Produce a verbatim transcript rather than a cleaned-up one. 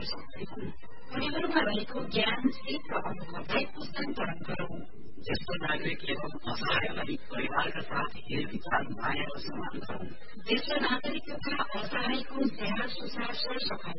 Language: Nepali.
सक्दै हुन्। उनीहरूमा रहेको ज्ञान, सिप र अनुभवलाई हस्तान्तरण गरौं। ज्येष्ठ नागरिक एवं असहायलाई परिवारका साथ हेरविचार, माया र सम्मान गरौं। ज्येष्ठ नागरिक तथा असहायको स्याहार सुसार सरसफाई